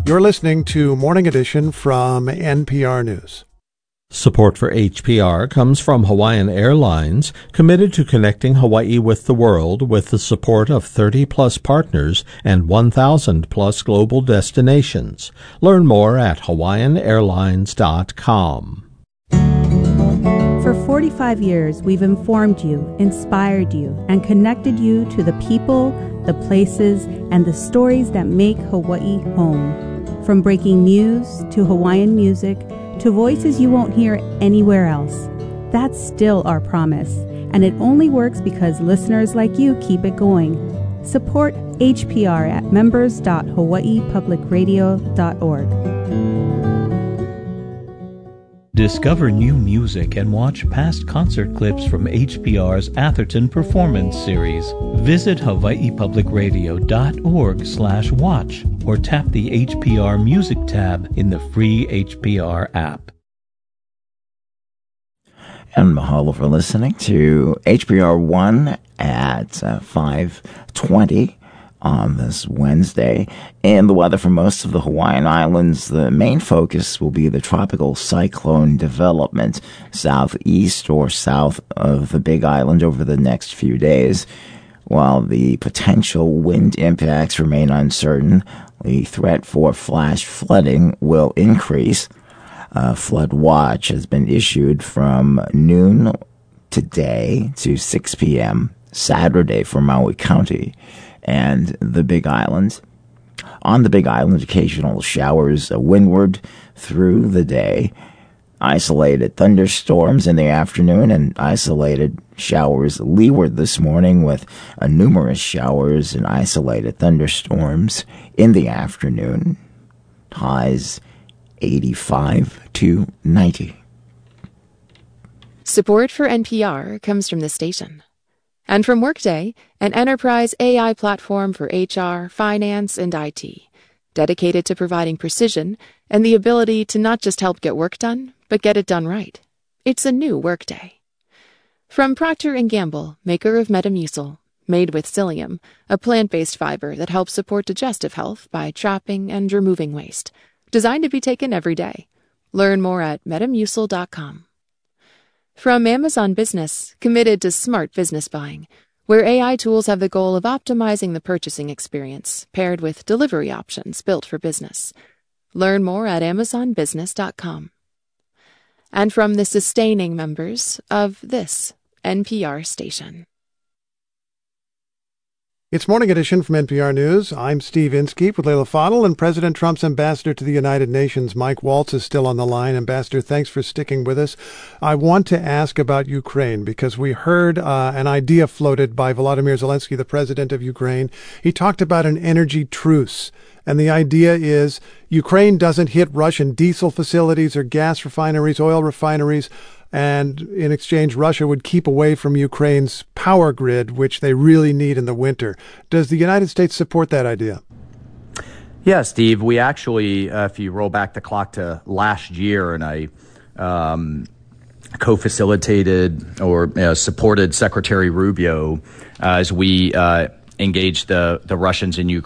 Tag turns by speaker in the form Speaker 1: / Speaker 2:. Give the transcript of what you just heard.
Speaker 1: You're listening to Morning Edition from NPR News.
Speaker 2: Support for HPR comes from Hawaiian Airlines, committed to connecting Hawaii with the world with the support of 30-plus partners and 1,000-plus global destinations. Learn more at hawaiianairlines.com.
Speaker 3: For 45 years, we've informed you, inspired you, and connected you to the people, the places, and the stories that make Hawaii home. From breaking news to Hawaiian music to voices you won't hear anywhere else. That's still our promise, and it only works because listeners like you keep it going. Support HPR at members.hawaiipublicradio.org.
Speaker 4: Discover new music and watch past concert clips from HPR's Atherton Performance Series. Visit hawaiipublicradio.org/watch or tap the HPR Music tab in the free HPR app.
Speaker 5: And mahalo for listening to HPR 1 at 5:20 on this Wednesday. And the weather for most of the Hawaiian Islands, the main focus will be the tropical cyclone development southeast or south of the Big Island over the next few days. While the potential wind impacts remain uncertain, the threat for flash flooding will increase. A flood watch has been issued from noon today to 6 p.m. Saturday for Maui County and the Big Island. On the Big Island, occasional showers windward through the day, isolated thunderstorms in the afternoon, and isolated showers leeward this morning with numerous showers and isolated thunderstorms in the afternoon. Highs 85 to 90.
Speaker 6: Support for NPR comes from the station. And from Workday, an enterprise AI platform for HR, finance, and IT, dedicated to providing precision and the ability to not just help get work done, but get it done right. It's a new Workday. From Procter & Gamble, maker of Metamucil, made with psyllium, a plant-based fiber that helps support digestive health by trapping and removing waste, designed to be taken every day. Learn more at metamucil.com. From Amazon Business, committed to smart business buying, where AI tools have the goal of optimizing the purchasing experience, paired with delivery options built for business. Learn more at amazonbusiness.com. And from the sustaining members of this NPR station.
Speaker 1: It's Morning Edition from NPR News. I'm Steve Inskeep with Leila Fadel, and President Trump's ambassador to the United Nations, Mike Waltz, is still on the line. Ambassador, thanks for sticking with us. I want to ask about Ukraine because we heard an idea floated by Volodymyr Zelensky, the president of Ukraine. He talked about an energy truce, and the idea is Ukraine doesn't hit Russian diesel facilities or gas refineries, oil refineries, and in exchange, Russia would keep away from Ukraine's power grid, which they really need in the winter. Does the United States support that idea?
Speaker 7: Yeah, Steve. We actually, if you roll back the clock to last year, and I co-facilitated or supported Secretary Rubio as we engaged the Russians in Ukraine.